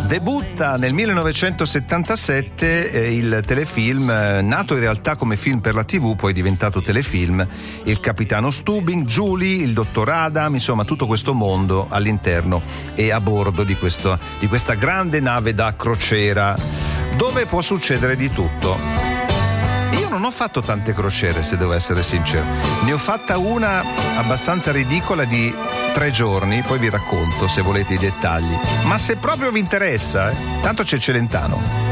Debutta nel 1977 il telefilm, nato in realtà come film per la TV, poi diventato telefilm, Il capitano Stubing, Julie, il dottor Adam, insomma tutto questo mondo all'interno e a bordo di questa grande nave da crociera, dove può succedere di tutto. Io non ho fatto tante crociere, se devo essere sincero. Ne ho fatta una abbastanza ridicola di 3 giorni, poi vi racconto se volete i dettagli. Ma se proprio vi interessa, tanto c'è Celentano.